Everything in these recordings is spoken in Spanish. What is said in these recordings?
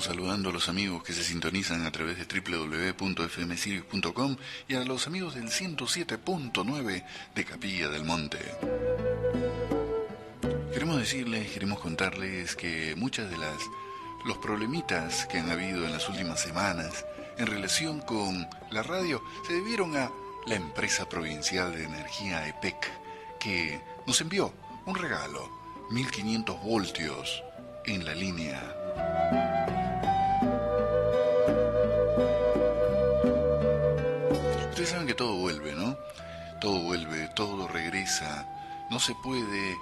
Estamos saludando a los amigos que se sintonizan a través de www.fmsirius.com y a los amigos del 107.9 de Capilla del Monte. Queremos contarles que muchas de los problemitas que han habido en las últimas semanas en relación con la radio se debieron a la empresa provincial de energía EPEC, que nos envió un regalo, 1500 voltios en la línea. Ustedes saben que todo vuelve, ¿no? Todo vuelve, todo regresa. No se puede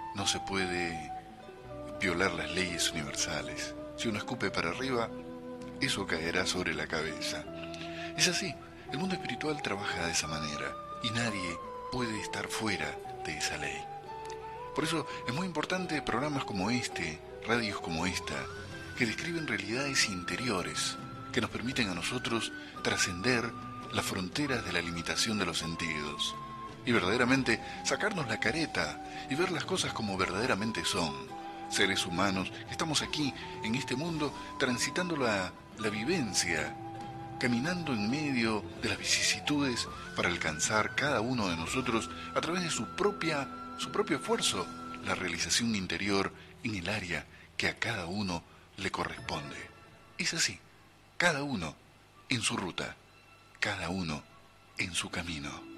violar las leyes universales. Si uno escupe para arriba, eso caerá sobre la cabeza. Es así, el mundo espiritual trabaja de esa manera y nadie puede estar fuera de esa ley. Por eso es muy importante programas como este, radios como esta, que describen realidades interiores que nos permiten a nosotros trascender las fronteras de la limitación de los sentidos y verdaderamente sacarnos la careta y ver las cosas como verdaderamente son. Seres humanos que estamos aquí en este mundo transitando la vivencia, caminando en medio de las vicisitudes para alcanzar cada uno de nosotros a través de su propio esfuerzo, la realización interior en el área que a cada uno le corresponde. Es así, cada uno en su ruta, cada uno en su camino.